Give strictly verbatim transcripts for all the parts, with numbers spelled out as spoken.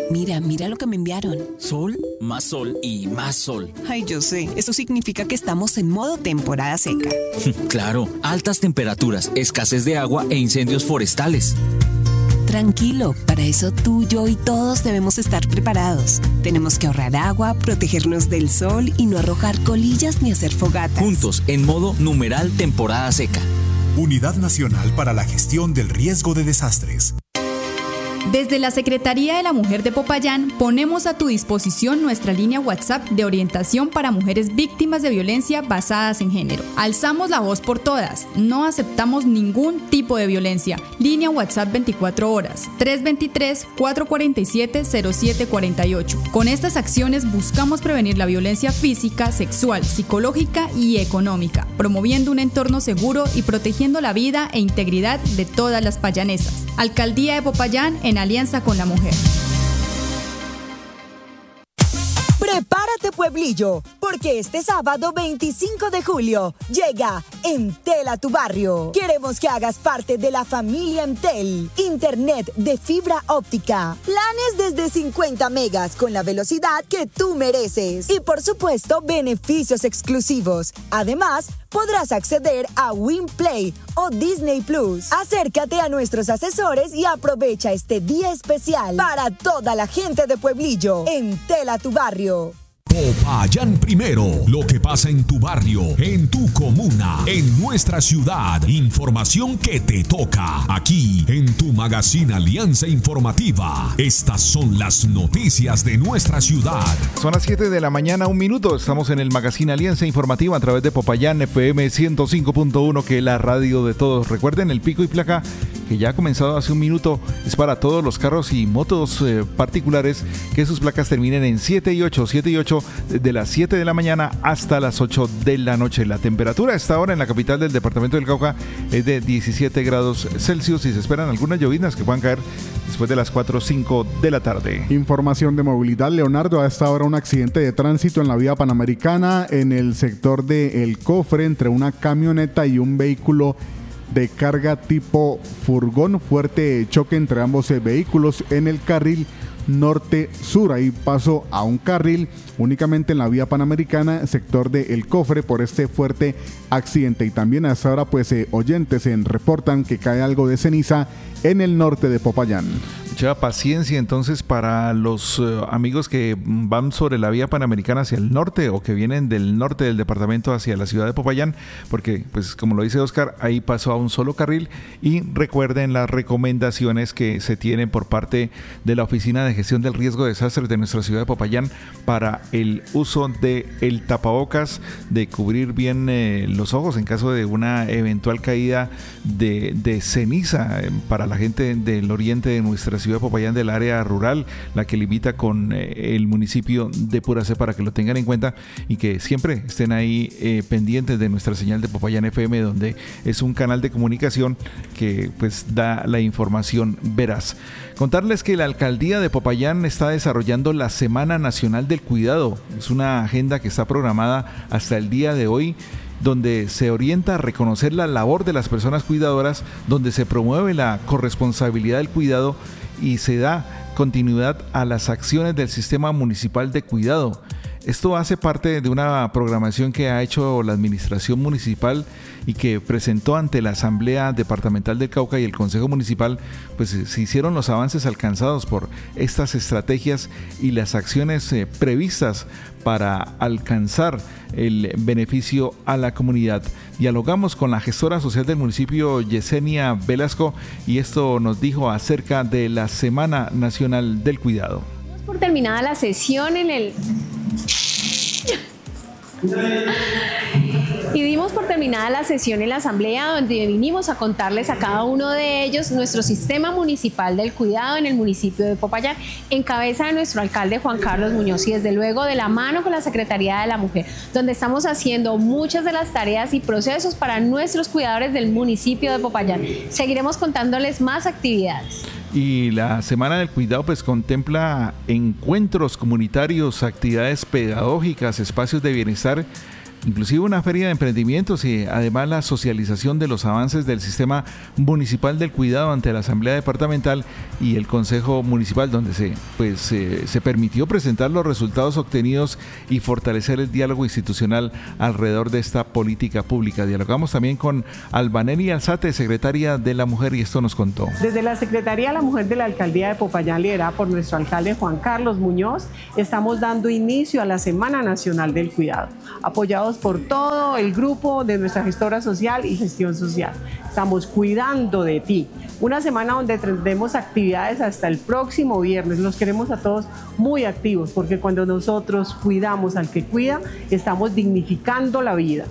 Mira, mira lo que me enviaron. Sol, más sol y más sol. Ay, yo sé. Eso significa que estamos en modo temporada seca. Claro, altas temperaturas, escasez de agua e incendios forestales. Tranquilo, para eso tú, yo y todos debemos estar preparados. Tenemos que ahorrar agua, protegernos del sol y no arrojar colillas ni hacer fogatas. Juntos, en modo numeral temporada seca. Unidad Nacional para la Gestión del Riesgo de Desastres. Desde la Secretaría de la Mujer de Popayán ponemos a tu disposición nuestra línea WhatsApp de orientación para mujeres víctimas de violencia basadas en género. Alzamos la voz por todas, no aceptamos ningún tipo de violencia. Línea WhatsApp veinticuatro horas, tres dos tres, cuatro cuatro siete, cero siete cuatro ocho. Con estas acciones buscamos prevenir la violencia física, sexual, psicológica y económica, promoviendo un entorno seguro y protegiendo la vida e integridad de todas las payanesas. Alcaldía de Popayán en alianza con la mujer. Prepárate, pueblillo, porque este sábado veinticinco de julio llega Entel a tu barrio. Queremos que hagas parte de la familia Entel. Internet de fibra óptica. Planes desde cincuenta megas con la velocidad que tú mereces. Y por supuesto, beneficios exclusivos. Además, podrás acceder a WinPlay o Disney Plus. Acércate a nuestros asesores y aprovecha este día especial para toda la gente de Pueblillo. Entel a tu barrio. Popayán primero, lo que pasa en tu barrio, en tu comuna, en nuestra ciudad. Información que te toca aquí en tu magazine Alianza Informativa. Estas son las noticias de nuestra ciudad. Son las siete de la mañana, un minuto. Estamos en el magazine Alianza Informativa a través de Popayán F M ciento cinco punto uno, que es la radio de todos. Recuerden, el pico y placa que ya ha comenzado hace un minuto es para todos los carros y motos eh, particulares que sus placas terminen en siete y ocho, siete y ocho, de las siete de la mañana hasta las ocho de la noche. La temperatura a esta hora en la capital del departamento del Cauca es de diecisiete grados Celsius y se esperan algunas llovinas que puedan caer después de las cuatro o cinco de la tarde. Información de movilidad, Leonardo. A esta hora un accidente de tránsito en la vía panamericana en el sector de El Cofre entre una camioneta y un vehículo de carga tipo furgón. Fuerte choque entre ambos vehículos en el carril norte-sur. Ahí paso a un carril únicamente en la vía panamericana, sector de El Cofre, por este fuerte accidente. Y también a esta hora, pues, eh, oyentes eh, reportan que cae algo de ceniza en el norte de Popayán. Mucha paciencia entonces para los uh, amigos que van sobre la vía panamericana hacia el norte o que vienen del norte del departamento hacia la ciudad de Popayán, porque pues como lo dice Oscar, ahí pasó a un solo carril. Y recuerden las recomendaciones que se tienen por parte de la Oficina de Gestión del Riesgo de Desastres de nuestra ciudad de Popayán para el uso de el tapabocas, de cubrir bien eh, los ojos en caso de una eventual caída de, de ceniza eh, para la gente del oriente de nuestra ciudad de Popayán, del área rural, la que limita con eh, el municipio de Puracé, para que lo tengan en cuenta y que siempre estén ahí eh, pendientes de nuestra señal de Popayán F M, donde es un canal de comunicación que pues da la información veraz. Contarles que la alcaldía de Popayán está desarrollando la Semana Nacional del Cuidado. Es una agenda que está programada hasta el día de hoy, donde se orienta a reconocer la labor de las personas cuidadoras, donde se promueve la corresponsabilidad del cuidado y se da continuidad a las acciones del Sistema Municipal de Cuidado. Esto hace parte de una programación que ha hecho la administración municipal y que presentó ante la Asamblea Departamental del Cauca y el Consejo Municipal. Pues se hicieron los avances alcanzados por estas estrategias y las acciones eh, previstas para alcanzar el beneficio a la comunidad. Dialogamos con la gestora social del municipio, Yesenia Velasco, y esto nos dijo acerca de la Semana Nacional del Cuidado. Por terminada la sesión en el... Y dimos por terminada la sesión en la asamblea, donde vinimos a contarles a cada uno de ellos nuestro sistema municipal del cuidado en el municipio de Popayán, en cabeza de nuestro alcalde Juan Carlos Muñoz y desde luego de la mano con la Secretaría de la Mujer, donde estamos haciendo muchas de las tareas y procesos para nuestros cuidadores del municipio de Popayán. Seguiremos contándoles más actividades. Y la Semana del Cuidado pues contempla encuentros comunitarios, actividades pedagógicas, espacios de bienestar inclusive una feria de emprendimientos y además la socialización de los avances del sistema municipal del cuidado ante la Asamblea Departamental y el Consejo Municipal, donde se, pues, eh, se permitió presentar los resultados obtenidos y fortalecer el diálogo institucional alrededor de esta política pública. Dialogamos también con Albanelli Alzate, secretaria de la Mujer, y esto nos contó. Desde la Secretaría de la Mujer de la Alcaldía de Popayán, liderada por nuestro alcalde Juan Carlos Muñoz, estamos dando inicio a la Semana Nacional del Cuidado, apoyados por todo el grupo de nuestra gestora social y gestión social. Estamos cuidando de ti. Una semana donde tendremos actividades hasta el próximo viernes. Los queremos a todos muy activos, porque cuando nosotros cuidamos al que cuida, estamos dignificando la vida.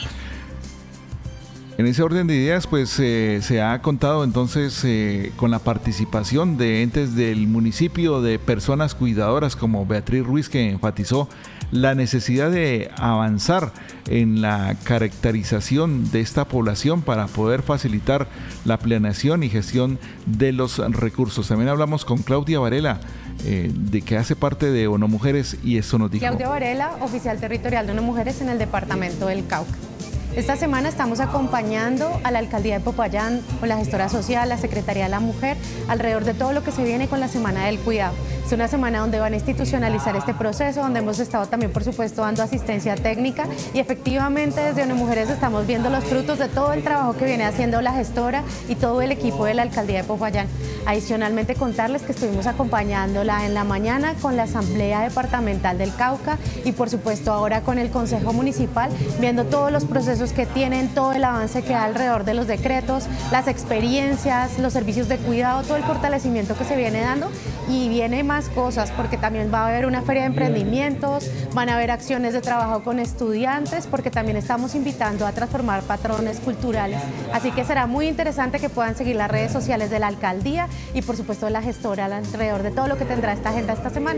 En ese orden de ideas, pues eh, se ha contado entonces eh, con la participación de entes del municipio, de personas cuidadoras como Beatriz Ruiz, que enfatizó la necesidad de avanzar en la caracterización de esta población para poder facilitar la planeación y gestión de los recursos. También hablamos con Claudia Varela, eh, de que hace parte de ONU Mujeres, y esto nos dijo. Claudia Varela, oficial territorial de ONU Mujeres en el departamento del Cauca. Esta semana estamos acompañando a la Alcaldía de Popayán, con la gestora social, la Secretaría de la Mujer, alrededor de todo lo que se viene con la Semana del Cuidado. Es una semana donde van a institucionalizar este proceso, donde hemos estado también, por supuesto, dando asistencia técnica, y efectivamente desde ONU Mujeres estamos viendo los frutos de todo el trabajo que viene haciendo la gestora y todo el equipo de la Alcaldía de Popayán. Adicionalmente, contarles que estuvimos acompañándola en la mañana con la Asamblea Departamental del Cauca y, por supuesto, ahora con el Consejo Municipal, viendo todos los procesos que tienen, todo el avance que hay alrededor de los decretos, las experiencias, los servicios de cuidado, todo el fortalecimiento que se viene dando, y viene más cosas, porque también va a haber una feria de emprendimientos, van a haber acciones de trabajo con estudiantes, porque también estamos invitando a transformar patrones culturales. Así que será muy interesante que puedan seguir las redes sociales de la alcaldía y, por supuesto, de la gestora alrededor de todo lo que tendrá esta agenda esta semana.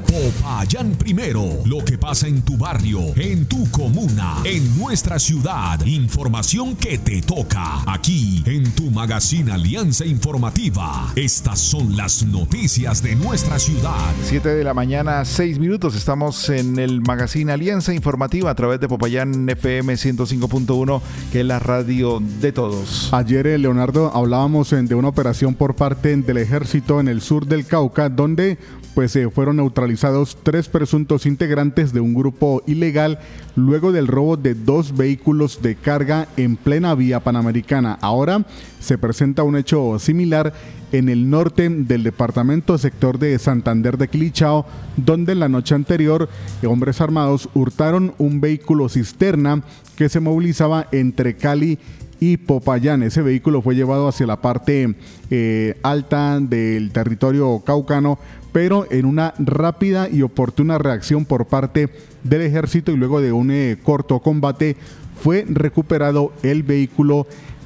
Popayán primero, lo que pasa en tu barrio, en tu comuna, en nuestra ciudad. Información que te toca aquí en tu magazine Alianza Informativa. Estas son las noticias de nuestra ciudad. siete de la mañana, seis minutos. Estamos en el magazine Alianza Informativa a través de Popayán F M ciento cinco punto uno, que es la radio de todos. Ayer, Leonardo, hablábamos de una operación por parte del ejército en el sur del Cauca, donde pues eh, fueron neutralizados tres presuntos integrantes de un grupo ilegal luego del robo de dos vehículos de carga en plena vía panamericana. Ahora se presenta un hecho similar en el norte del departamento, sector de Santander de Quilichao, donde la noche anterior hombres armados hurtaron un vehículo cisterna que se movilizaba entre Cali y Popayán. Ese vehículo fue llevado hacia la parte eh, alta del territorio caucano, pero en una rápida y oportuna reacción por parte del ejército y luego de un eh, corto combate fue recuperado el vehículo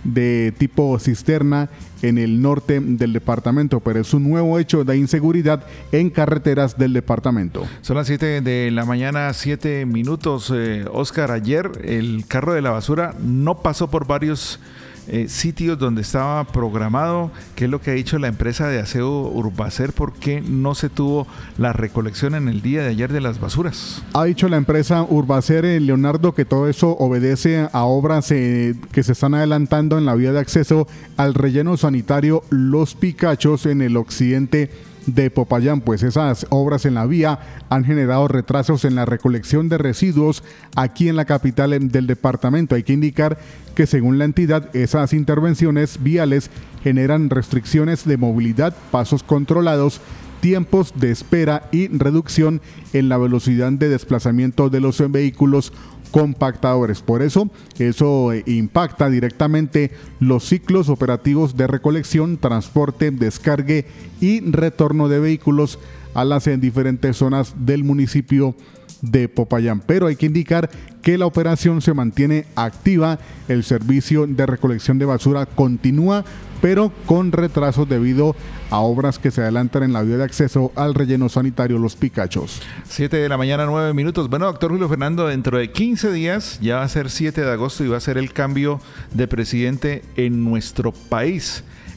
de tipo cisterna en el norte del departamento, pero es un nuevo hecho de inseguridad en carreteras del departamento. Son las siete de la mañana, siete minutos. Eh, Oscar, ayer el carro de la basura no pasó por varios Eh, sitios donde estaba programado. ¿Qué es lo que ha dicho la empresa de aseo Urbacer? ¿Por qué no se tuvo la recolección en el día de ayer de las basuras? Ha dicho la empresa Urbacer, eh, Leonardo, que todo eso obedece a obras eh, que se están adelantando en la vía de acceso al relleno sanitario Los Picachos en el occidente de Popayán, pues esas obras en la vía han generado retrasos en la recolección de residuos aquí en la capital del departamento. Hay que indicar que según la entidad, esas intervenciones viales generan restricciones de movilidad, pasos controlados, tiempos de espera y reducción en la velocidad de desplazamiento de los vehículos compactadores. Por eso, eso impacta directamente los ciclos operativos de recolección, transporte, descargue y retorno de vehículos a las en diferentes zonas del municipio de Popayán. Pero hay que indicar que la operación se mantiene activa, el servicio de recolección de basura continúa, pero con retrasos debido a obras que se adelantan en la vía de acceso al relleno sanitario Los Picachos. siete de la mañana, nueve minutos. Bueno, doctor Julio Fernando, dentro de quince días ya va a ser siete de agosto y va a ser el cambio de presidente en nuestro país.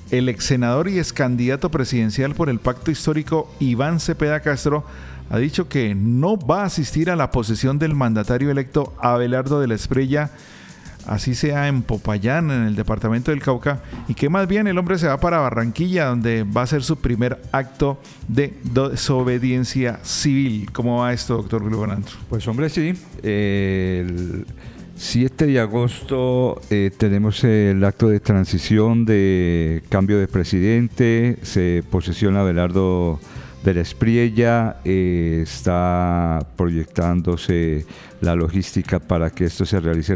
el ex senador y ex candidato presidencial por el pacto histórico Iván Cepeda Castro ha dicho que no va a asistir a la posesión del mandatario electo Abelardo de la Espriella, así sea en Popayán, en el departamento del Cauca, y que más bien el hombre se va para Barranquilla, donde va a ser su primer acto de desobediencia civil. ¿Cómo va esto, doctor Julio Fernando? Pues hombre, sí. El siete de agosto eh, tenemos el acto de transición de cambio de presidente, se posesiona Abelardo de la Espriella, eh, está proyectándose la logística para que esto se realice